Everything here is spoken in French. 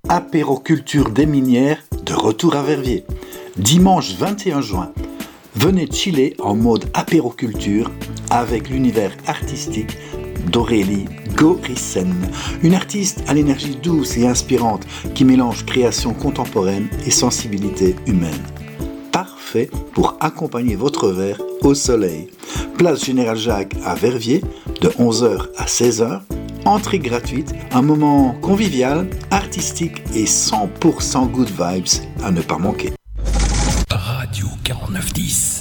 Apéroculture des Minières de retour à Verviers. Dimanche 21 juin, venez chiller en mode apéroculture avec l'univers artistique d'Aurélie Gorissen, une artiste à l'énergie douce et inspirante qui mélange création contemporaine et sensibilité humaine. Parfait pour accompagner votre verre au soleil. Place Général Jacques à Verviers de 11h à 16h. Entrée gratuite, un moment convivial, artistique et 100% good vibes à ne pas manquer. Radio 4910